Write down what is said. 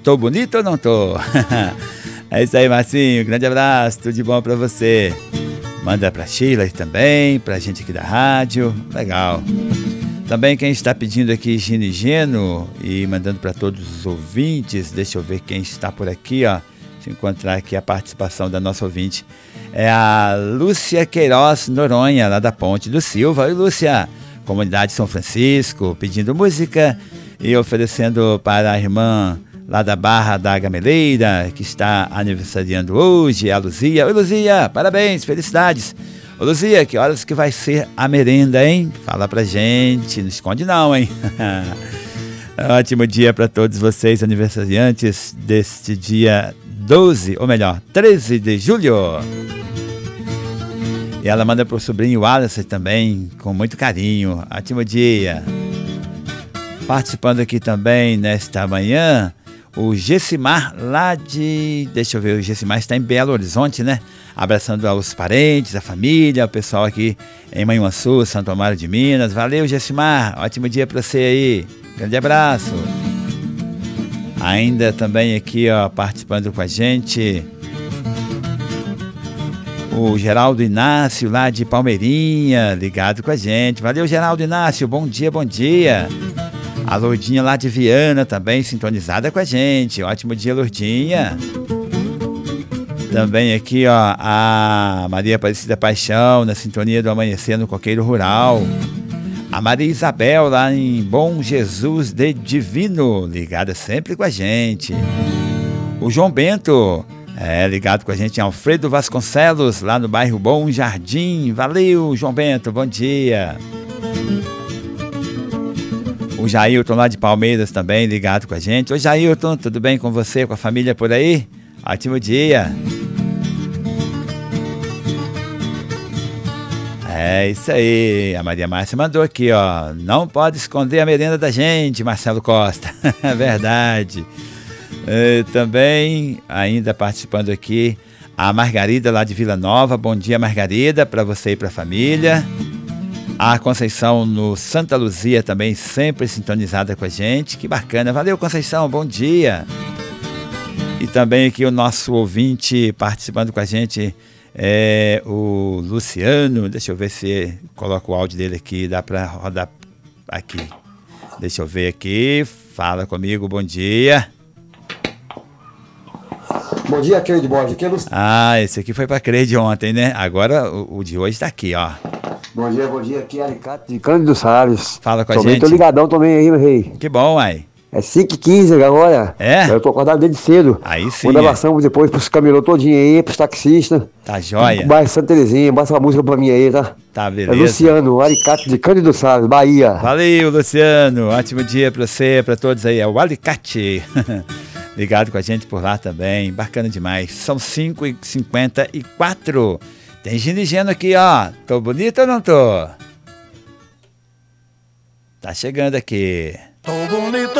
Tô bonito ou não tô? É isso aí, Marcinho. Grande abraço, tudo de bom pra você. Manda pra Sheila também, pra gente aqui da rádio. Legal. Também quem está pedindo aqui Gino e Geno e mandando para todos os ouvintes, deixa eu ver quem está por aqui, ó. Deixa eu encontrar aqui a participação da nossa ouvinte. É a Lúcia Queiroz Noronha, lá da Ponte do Silva. Oi, Lúcia, comunidade São Francisco, pedindo música e oferecendo para a irmã lá da Barra da Gameleira, que está aniversariando hoje, a Luzia. Oi, Luzia, parabéns, felicidades. Ô, Luzia, que horas que vai ser a merenda, hein? Fala pra gente, não esconde não, hein? Ótimo dia para todos vocês, aniversariantes deste dia 12, ou melhor, 13 de julho. E ela manda pro sobrinho Wallace também, com muito carinho. Ótimo dia. Participando aqui também nesta manhã, o Gessimar lá de... Deixa eu ver, o Gessimar está em Belo Horizonte, né? Abraçando os parentes, a família, o pessoal aqui em Manhuaçu, Santo Amaro de Minas. Valeu, Gessimar. Ótimo dia para você aí. Grande abraço. Ainda também aqui, ó, participando com a gente, o Geraldo Inácio lá de Palmeirinha, ligado com a gente. Valeu, Geraldo Inácio. Bom dia, bom dia. A Lourdinha lá de Viana também sintonizada com a gente. Ótimo dia, Lourdinha. Também aqui, ó, a Maria Aparecida Paixão, na sintonia do Amanhecer no Coqueiro Rural. A Maria Isabel, lá em Bom Jesus de Divino, ligada sempre com a gente. O João Bento, ligado com a gente em Alfredo Vasconcelos, lá no bairro Bom Jardim. Valeu, João Bento, bom dia. O Jailton, lá de Palmeiras, também ligado com a gente. Oi, Jailton, tudo bem com você, com a família por aí? Ótimo dia. É isso aí, a Maria Márcia mandou aqui, ó. Não pode esconder a merenda da gente, Marcelo Costa. É verdade. Também, ainda participando aqui, a Margarida lá de Vila Nova. Bom dia, Margarida, para você e para a família. A Conceição no Santa Luzia também, sempre sintonizada com a gente. Que bacana. Valeu, Conceição, bom dia. E também aqui o nosso ouvinte participando com a gente, é o Luciano. Deixa eu ver se coloco o áudio dele aqui, dá para rodar aqui. Deixa eu ver aqui, fala comigo, bom dia. Bom dia, Cleide Borges. Aqui é Luciano. Esse aqui foi para Cleide ontem, né? Agora o de hoje tá aqui, ó. Bom dia, aqui é Alicate de Cândido Salles. Fala com a gente. Tô ligadão também aí, meu rei. Que bom, ai. É 5h15 agora. Eu tô acordado desde cedo. Aí sim. Manda abração depois pros camelô todinho aí, pros taxistas. Tá joia. Bairro Santa Terezinha, baixa uma música pra mim aí, tá? Tá, beleza. É Luciano, Alicate de Cândido Salles, Bahia. Valeu, Luciano. Ótimo dia pra você, pra todos aí. É o Alicate. Ligado com a gente por lá também. Bacana demais. São 5h54. Tem Gino e Geno aqui, ó. Tô bonito ou não tô? Tá chegando aqui. Tô bonito.